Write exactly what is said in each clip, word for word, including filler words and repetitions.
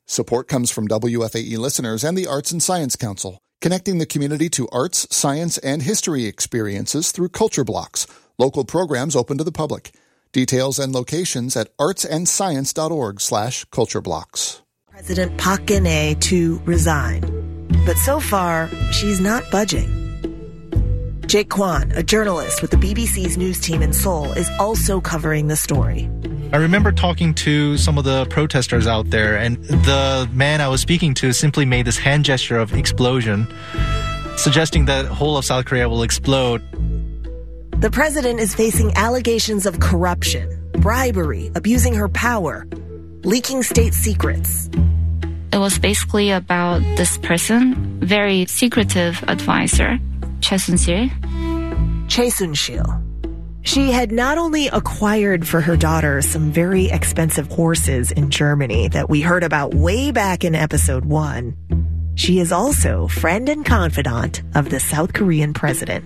Support comes from W F A E listeners and the Arts and Science Council, connecting the community to arts, science, and history experiences through Culture Blocks, local programs open to the public. Details and locations at artsandscience.org slash cultureblocks. President Park Geun-hye to resign. But so far, she's not budging. Jake Kwan, a journalist with the B B C's news team in Seoul, is also covering the story. I remember talking to some of the protesters out there, and the man I was speaking to simply made this hand gesture of explosion, suggesting that the whole of South Korea will explode. The president is facing allegations of corruption, bribery, abusing her power, leaking state secrets. It was basically about this person, very secretive advisor, Choi Soon-sil. Choi Soon-sil. She had not only acquired for her daughter some very expensive horses in Germany that we heard about way back in episode one, she is also friend and confidant of the South Korean president.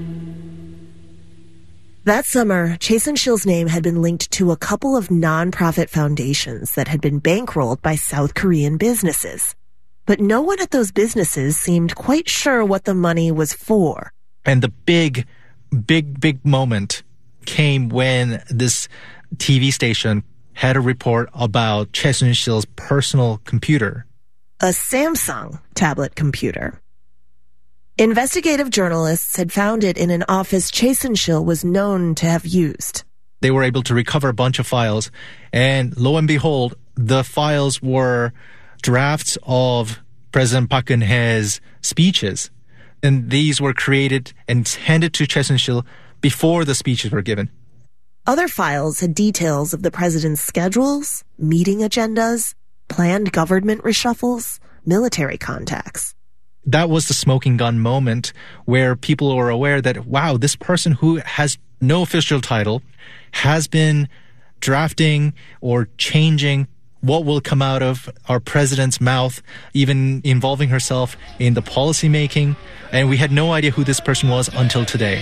That summer, Choi Soon-sil's name had been linked to a couple of nonprofit foundations that had been bankrolled by South Korean businesses. But no one at those businesses seemed quite sure what the money was for. And the big, big, big moment came when this T V station had a report about Choi Soon-sil's personal computer. A Samsung tablet computer. Investigative journalists had found it in an office Choi Soon-sil was known to have used. They were able to recover a bunch of files, and lo and behold, the files were drafts of President Park Geun-hye's speeches. And these were created and handed to Choi Soon-sil before the speeches were given. Other files had details of the president's schedules, meeting agendas, planned government reshuffles, military contacts. That was the smoking gun moment where people were aware that, wow, this person who has no official title has been drafting or changing what will come out of our president's mouth, even involving herself in the policy making. And we had no idea who this person was until today.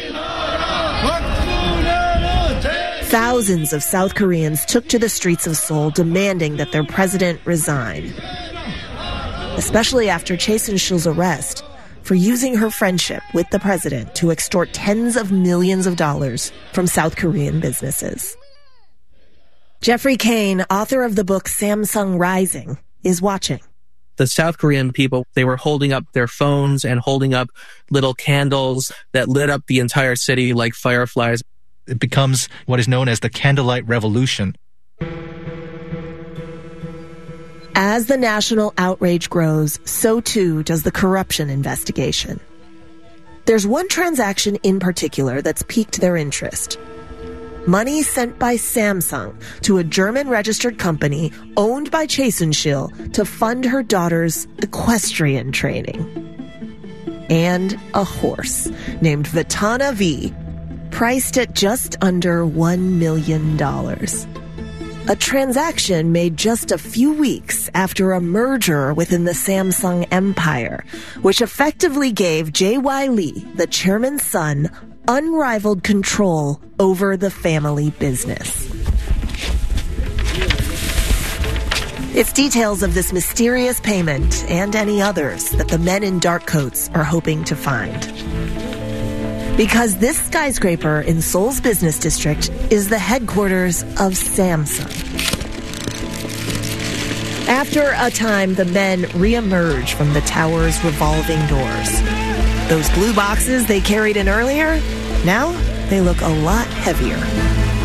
Thousands of South Koreans took to the streets of Seoul demanding that their president resign. Especially after Choi Soon-sil's arrest for using her friendship with the president to extort tens of millions of dollars from South Korean businesses. Jeffrey Kane, author of the book Samsung Rising, is watching. The South Korean people, they were holding up their phones and holding up little candles that lit up the entire city like fireflies. It becomes what is known as the candlelight revolution. As the national outrage grows, so too does the corruption investigation. There's one transaction in particular that's piqued their interest. Money sent by Samsung to a German-registered company owned by Choi Soon-sil to fund her daughter's equestrian training. And a horse named Vitana V, priced at just under one million dollars. A transaction made just a few weeks after a merger within the Samsung empire, which effectively gave J Y. Lee, the chairman's son, unrivaled control over the family business. It's details of this mysterious payment and any others that the men in dark coats are hoping to find. Because this skyscraper in Seoul's business district is the headquarters of Samsung. After a time, the men re-emerge from the tower's revolving doors. Those blue boxes they carried in earlier, now they look a lot heavier.